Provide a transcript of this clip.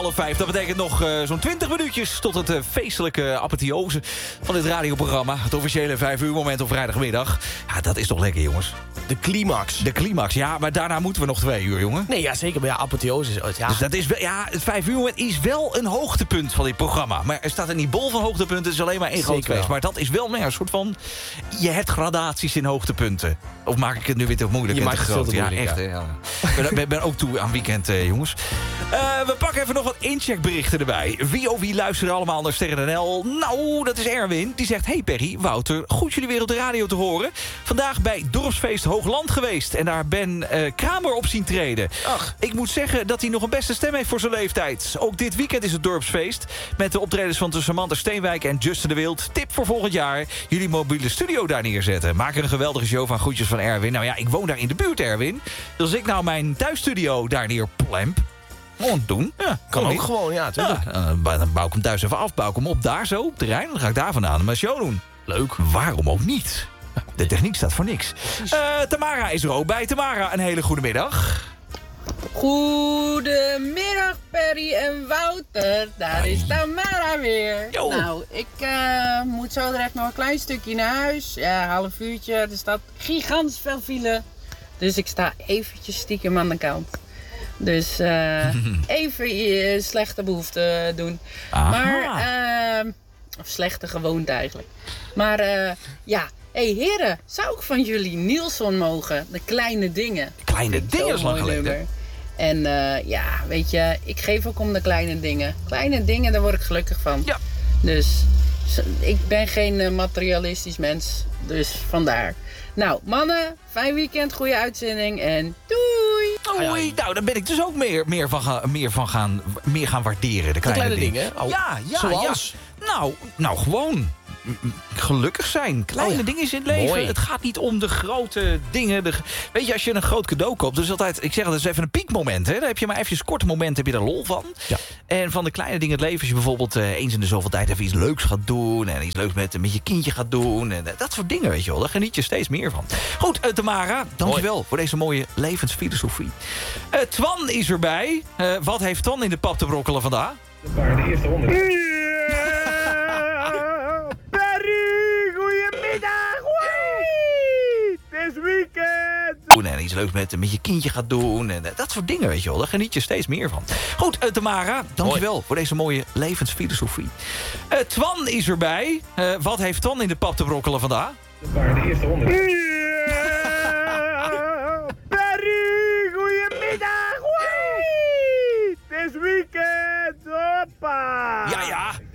5. Dat betekent nog zo'n 20 minuutjes tot het feestelijke apotheose van dit radioprogramma. Het officiële 5 uur moment op vrijdagmiddag. Ja, dat is toch lekker, jongens. De climax. De climax, ja, maar daarna moeten we nog 2 uur, jongen. Nee, ja, zeker. Maar ja, apotheose is... Ja. Dus dat is wel, ja, het 5 uur moment is wel een hoogtepunt van dit programma. Maar er staat er niet bol van hoogtepunten, het is alleen maar één groot feest. Maar dat is wel meer een soort van... Je hebt gradaties in hoogtepunten. Of maak ik het nu weer te moeilijk? Je maakt het veel te groot? moeilijk, ja. Echt. Ik ben ook toe aan weekend, jongens. We pakken even nog wat incheckberichten erbij. Wie luisteren allemaal naar Sterren NL? Nou, dat is Erwin. Die zegt, hey Perry, Wouter, goed jullie weer op de radio te horen. Vandaag bij Dorpsfeest Hoogland geweest. En daar Ben Kramer op zien treden. Ach. Ik moet zeggen dat hij nog een beste stem heeft voor zijn leeftijd. Ook dit weekend is het dorpsfeest. Met de optredens van Samantha Steenwijk en Justin de Wild. Tip voor volgend jaar. Jullie mobiele studio daar neerzetten. Maak er een geweldige show van. Groetjes van Erwin. Nou ja, ik woon daar in de buurt, Erwin. Dus als ik nou mijn thuisstudio daar neerplemp... Gewoon doen. Ja, Kan ook niet. gewoon, ja, tuurlijk. Ja, dan bouw ik hem thuis even af. Bouw ik hem op daar zo, op het terrein. Dan ga ik daar vandaan mijn show doen. Leuk. Waarom ook niet? De techniek staat voor niks. Tamara is er ook bij. Tamara, een hele goede middag. Goedemiddag Perry en Wouter, daar is Tamara weer. Yo. Nou, ik moet zo direct nog een klein stukje naar huis. Ja, half uurtje, er staat gigantisch veel file. Dus ik sta eventjes stiekem aan de kant. Dus even slechte behoefte doen. Aha. Maar, of slechte gewoonte eigenlijk. Maar ja, hey heren, zou ik van jullie Nielsen mogen? De kleine dingen. Kleine Vind ik dingen zo'n is lang mooi geleden. nummer. En ja, weet je, ik geef ook om de kleine dingen. Kleine dingen, daar word ik gelukkig van. Ja. Dus ik ben geen materialistisch mens. Dus vandaar. Nou, mannen, fijn weekend, goede uitzending en doei! Oei, nou, dan ben ik dus ook meer gaan waarderen. De kleine dingen? Oh, ja, zoals? Ja. Nou, gewoon gelukkig zijn. Kleine dingen in het leven. Mooi. Het gaat niet om de grote dingen. Weet je, als je een groot cadeau koopt... Dus altijd, ik zeg dat is even een piekmoment. Hè? Dan heb je maar even een korte moment, heb je daar lol van. Ja. En van de kleine dingen in het leven... Als je bijvoorbeeld eens in de zoveel tijd even iets leuks gaat doen... En iets leuks met je kindje gaat doen. En dat soort dingen, weet je wel. Daar geniet je steeds meer van. Goed, Tamara, dankjewel voor deze mooie levensfilosofie. Twan is erbij. Wat heeft Twan in de pap te brokkelen vandaag? De eerste 100. Perry, goedemiddag! Wee! Het is weekend! En iets leuks met je kindje gaat doen. En dat soort dingen, weet je wel. Daar geniet je steeds meer van. Goed, Tamara, dankjewel voor deze mooie levensfilosofie. Twan is erbij. Wat heeft Twan in de pap te brokkelen vandaag? De eerste 100. Perry, goedemiddag! Wee! Het is weekend! Hoppa! Ja.